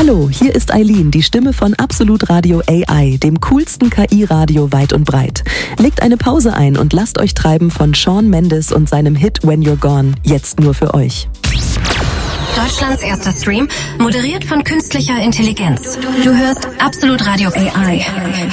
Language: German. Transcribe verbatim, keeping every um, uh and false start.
Hallo, hier ist Eileen, die Stimme von Absolut Radio A I, dem coolsten K I-Radio weit und breit. Legt eine Pause ein und lasst euch treiben von Shawn Mendes und seinem Hit When You're Gone, jetzt nur für euch. Deutschlands erster Stream, moderiert von künstlicher Intelligenz. Du hörst Absolut Radio A I.